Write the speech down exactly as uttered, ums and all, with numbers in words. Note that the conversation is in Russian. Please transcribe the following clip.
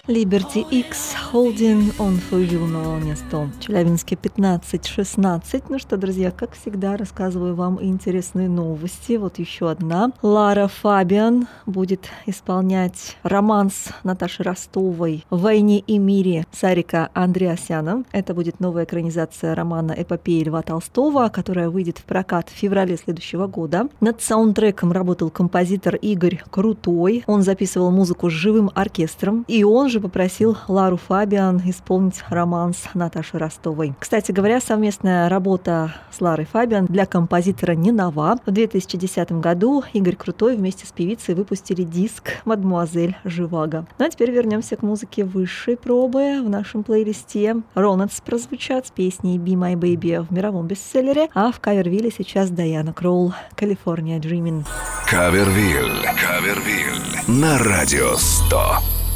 Liberty X, Holding on for You на волне сто. В Челябинске пятнадцать шестнадцать. Ну что, друзья, как всегда, рассказываю вам интересные новости. Вот еще одна. Лара Фабиан будет исполнять романс Наташи Ростовой «В войне и мире» Сарика Андреасяна. Это будет новая экранизация романа эпопеи Льва Толстого, которая выйдет в прокат в феврале следующего года. Над саундтреком работал композитор Игорь Крутой. Он записывал музыку с живым оркестром, и он же попросил Лару Фабиан исполнить романс Наташи Ростовой. Кстати говоря, совместная работа с Ларой Фабиан для композитора не нова. В две тысячи десятом году Игорь Крутой вместе с певицей выпустили диск «Мадемуазель Живаго». Ну а теперь вернемся к музыке высшей пробы. В нашем плейлисте Ронетс прозвучат с песней «Be My Baby» в мировом бестселлере, а в кавервилле сейчас Дайана Кролл «California Dreamin'». Кавервилл. Кавервилл. На радио сто.